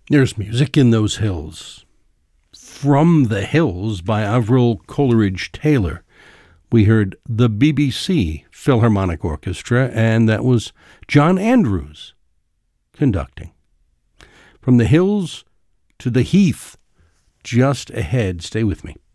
There's music in those hills. From the Hills by Avril Coleridge Taylor. We heard the BBC Philharmonic Orchestra, and that was John Andrews conducting. From the hills to the heath just ahead. Stay with me.